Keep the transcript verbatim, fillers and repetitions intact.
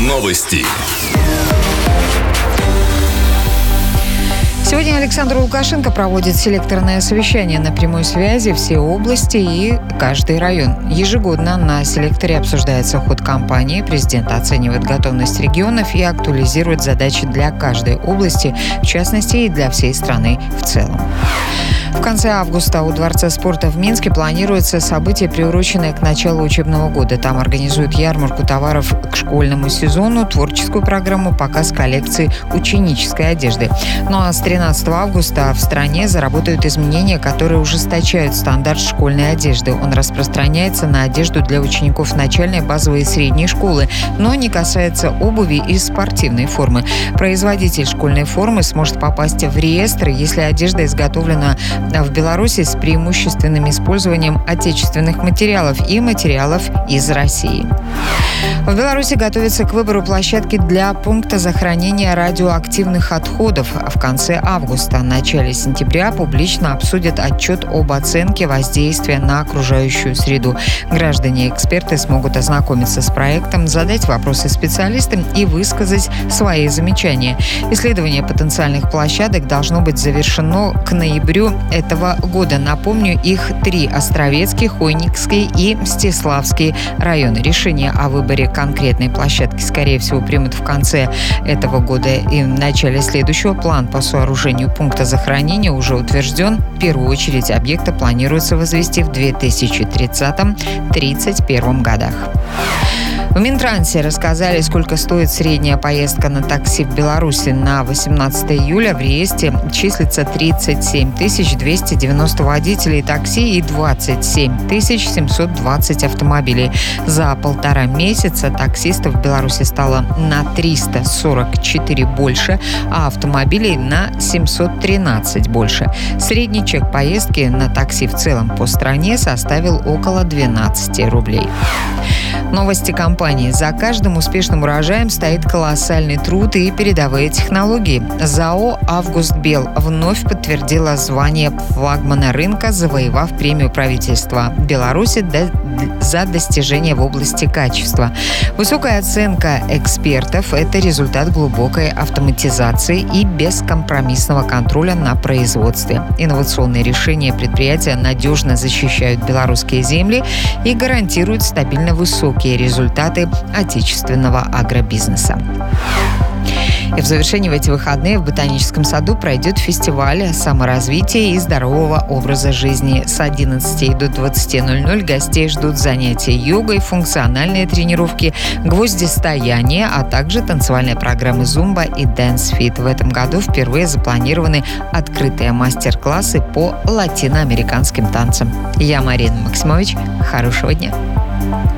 Новости. Сегодня Александр Лукашенко проводит селекторное совещание на прямой связи все области и каждый район. Ежегодно на селекторе обсуждается ход кампании, президент оценивает готовность регионов и актуализирует задачи для каждой области, в частности и для всей страны в целом. В конце августа у Дворца спорта в Минске планируется событие, приуроченное к началу учебного года. Там организуют ярмарку товаров к школьному сезону, творческую программу, показ коллекции ученической одежды. Ну а с тринадцатого августа в стране заработают изменения, которые ужесточают стандарт школьной одежды. Он распространяется на одежду для учеников начальной, базовой и средней школы, но не касается обуви и спортивной формы. Производитель школьной формы сможет попасть в реестр, если одежда изготовлена в Беларуси с преимущественным использованием отечественных материалов и материалов из России. В Беларуси готовится к выбору площадки для пункта захоронения радиоактивных отходов. В конце августа, начале сентября публично обсудят отчет об оценке воздействия на окружающую среду. Граждане и эксперты смогут ознакомиться с проектом, задать вопросы специалистам и высказать свои замечания. Исследование потенциальных площадок должно быть завершено к ноябрю этого года. Напомню, их три: Островецкий, Хойникский и Мстиславский районы. Решение о выборе конкретной площадки, скорее всего, примут в конце этого года и в начале следующего. План по сооружению пункта захоронения уже утвержден. В первую очередь объекта планируется возвести в две тысячи тридцатом — тридцать первом годах. В Минтрансе рассказали, сколько стоит средняя поездка на такси в Беларуси. На восемнадцатое июля в реестре числится тридцать семь тысяч двести девяносто водителей такси и двадцать семь тысяч семьсот двадцать автомобилей. За полтора месяца таксистов в Беларуси стало на триста сорок четыре больше, а автомобилей на семьсот тринадцать больше. Средний чек поездки на такси в целом по стране составил около двенадцать рублей. Новости компании. За каждым успешным урожаем стоит колоссальный труд и передовые технологии. ЗАО «Августбел» вновь подтвердила звание флагмана рынка, завоевав премию правительства Беларуси за достижения в области качества. Высокая оценка экспертов – это результат глубокой автоматизации и бескомпромиссного контроля на производстве. Инновационные решения предприятия надежно защищают белорусские земли и гарантируют стабильно высокие результаты отечественного агробизнеса. И в завершении в эти выходные в Ботаническом саду пройдет фестиваль саморазвития и здорового образа жизни. С одиннадцати до двадцати ноль-ноль гостей ждут занятия йогой, функциональные тренировки, гвоздистояние, а также танцевальные программы зумба и Dance Fit. В этом году впервые запланированы открытые мастер-классы по латиноамериканским танцам. Я Марина Максимович. Хорошего дня.